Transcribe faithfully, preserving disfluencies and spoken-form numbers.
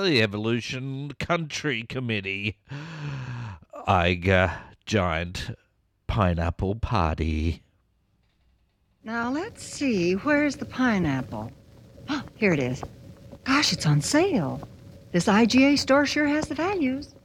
the Evolution Country Committee. Eiger Giant Pineapple Party. Now, let's see. Where's the pineapple? Oh, here it is. Gosh, it's on sale. This I G A store sure has the values.